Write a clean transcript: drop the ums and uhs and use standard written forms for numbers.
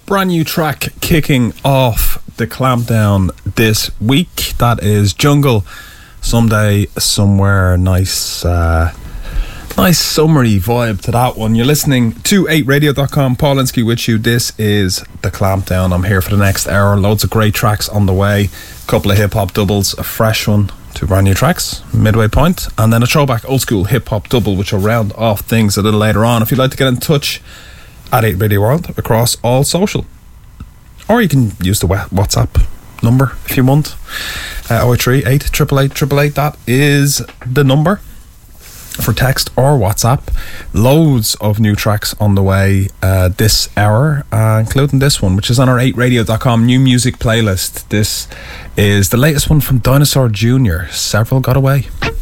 brand new track kicking off the clampdown this week. That is Jungle, Someday, Somewhere. Nice summery vibe to that one. You're listening to 8radio.com. Paul Linsky with you. This is the clampdown. I'm here for the next hour. Loads of great tracks on the way. A couple of hip-hop doubles, a fresh one, two brand new tracks, midway point, and then a throwback old school hip-hop double, which will round off things a little later on. If you'd like to get in touch at 8 Radio World across all social, or you can use the WhatsApp number if you want. 083 888 that is the number for text or WhatsApp. Loads of new tracks on the way this hour, including this one, which is on our 8radio.com new music playlist. This is the latest one from Dinosaur Jr. Several Got Away.